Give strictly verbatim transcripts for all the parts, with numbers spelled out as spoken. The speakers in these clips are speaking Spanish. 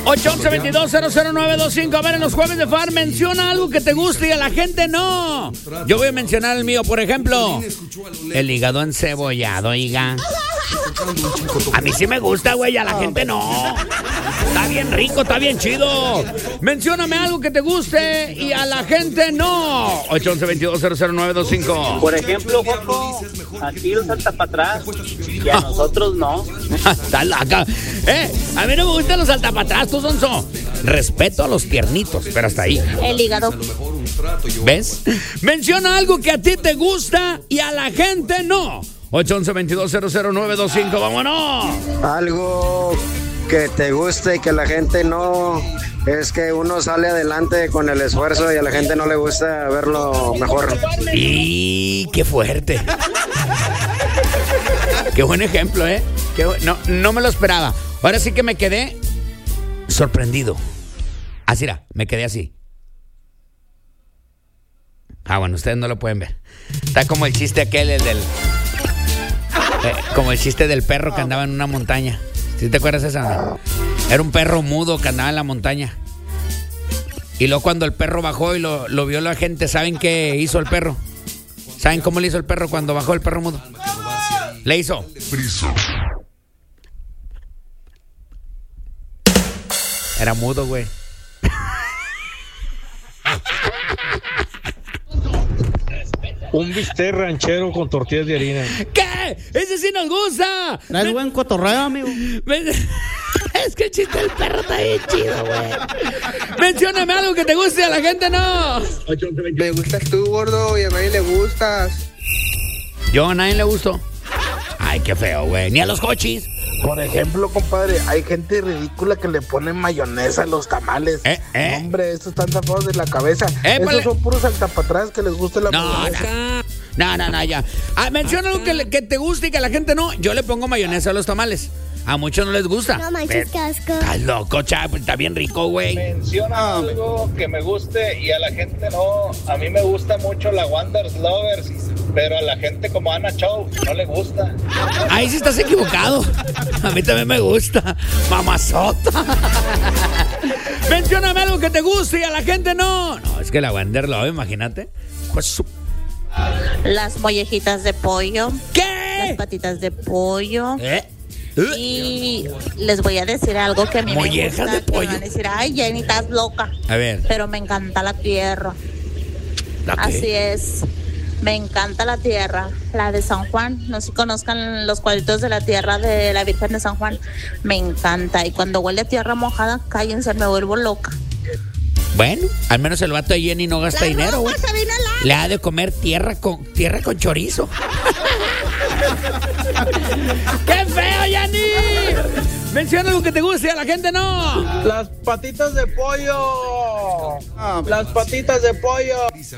ocho once, veintidós, cero cero nueve dos cinco. A ver, en los jueves de F A R, menciona algo que te guste y a la gente no. Yo voy a mencionar el mío, por ejemplo, el hígado encebollado, oiga. A mí sí me gusta, güey, a la gente no. Está bien rico, está bien chido. Mencióname algo que te guste y a la gente no. ocho once, veintidós, cero cero nueve dos cinco. Por ejemplo, Joco, aquí lo salta para atrás y a nosotros no. Está laca. Eh, a mí no me gustan los salta para atrás, tú, Sonso. Respeto a los tiernitos, pero hasta ahí. El hígado. ¿Ves? Menciona algo que a ti te gusta y a la gente no. ocho once, veintidós, cero cero nueve dos cinco, vámonos. Algo que te guste y que la gente no, es que uno sale adelante con el esfuerzo y a la gente no le gusta verlo mejor. Y qué fuerte. Qué buen ejemplo, ¿eh? Qué bu- no, no me lo esperaba. Ahora sí que me quedé sorprendido. Así era, me quedé así. Ah, bueno, ustedes no lo pueden ver. Está como el chiste aquel, el del... Eh, como el chiste del perro que andaba en una montaña. ¿Sí te acuerdas de esa? Era un perro mudo que andaba en la montaña. Y luego cuando el perro bajó y lo, lo vio la gente, ¿saben qué hizo el perro? ¿Saben cómo le hizo el perro cuando bajó el perro mudo? Le hizo. Era mudo, güey. Un bistec ranchero con tortillas de harina. ¿Qué? ¡Ese sí nos gusta! Traes buen cotorreo, amigo. Es que el chiste del perro está bien chido, güey. Mencióname algo que te guste y a la gente no. Me gustas tú, gordo, y a nadie le gustas. Yo a nadie le gustó. Ay, qué feo, güey. Ni a los cochis. Por ejemplo, compadre, hay gente ridícula que le pone mayonesa a los tamales. Eh, eh. Hombre, estos están tapados de la cabeza. Eh, Esos vale. son puros saltapatrás que les gusta la No, mayonesa. no, no, no, ya. Ah, menciona algo que, le- que te guste y que a la gente no. Yo le pongo mayonesa a los tamales. A muchos no les gusta. No manches, Pero- qué asco. Estás loco, chap. Está bien rico, güey. Menciona algo que me guste y a la gente no. A mí me gusta mucho la Wonders Lovers, pero a la gente como Ana Chow no le gusta. Ahí sí estás equivocado. A mí también me gusta. Mamazota. Mencióname algo que te guste y a la gente no. No, es que la Wander Love, imagínate. Pues su- Las mollejitas de pollo. ¿Qué? Las patitas de pollo. ¿Eh? Y les voy a decir algo que a mí me Mollejas gusta. de Que pollo. van a decir, ay, Jenny, estás loca. A ver. Pero me encanta la tierra. ¿la qué? Así es. Me encanta la tierra, la de San Juan. No sé si conozcan los cuadritos de la tierra de la Virgen de San Juan. Me encanta. Y cuando huele a tierra mojada, cállense, me vuelvo loca. Bueno, al menos el vato de Jenny no gasta dinero, güey. Le ha de comer tierra con tierra con chorizo. ¡Qué feo, Jenny! Menciona algo que te guste y a la gente no. Las patitas de pollo. Las patitas de pollo.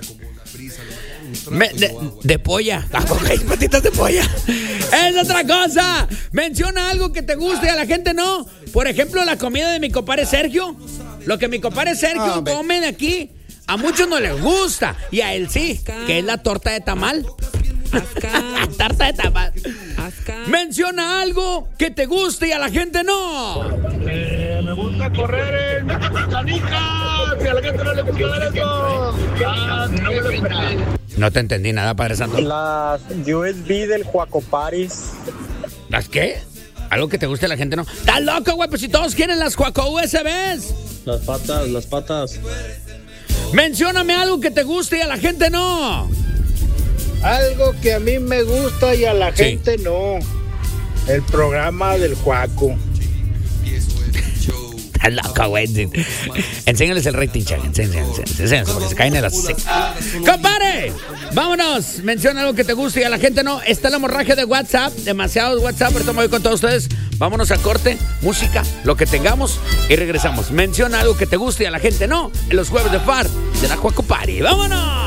Me- de, de polla. Ah, ok, patitas de polla. Es otra cosa. Menciona algo que te guste y a la gente no. Por ejemplo, la comida de mi compadre Sergio. Lo que mi compadre Sergio come de aquí, a muchos no les gusta. Y a él sí, que es la torta de tamal. Tarta de tamal. Menciona algo que te guste y a la gente no. Eh, me gusta correr en canicas. Y a la gente no le gusta ver eso. Ah, no me lo esperaba. No te entendí nada, Padre Santo. Las U S B del Juaco Paris. ¿Las qué? Algo que te guste y a la gente no. ¡Estás loco, güey! Pues si todos quieren las Juaco U S Bs. Las patas, las patas. Mencióname algo que te guste y a la gente no. Algo que a mí me gusta y a la Sí. gente no. El programa del Juaco. Estás loco, güey. Enséñales el rating, check. Enséñales, enséñales, porque se caen en las... ¡Compare! Vámonos. Menciona algo que te guste y a la gente no. Está la hemorragia de WhatsApp. Demasiados WhatsApp. Ahorita me voy con todos ustedes. Vámonos a corte, música, lo que tengamos y regresamos. Menciona algo que te guste y a la gente no. En los jueves de F A R de la Juaco Party. ¡Vámonos!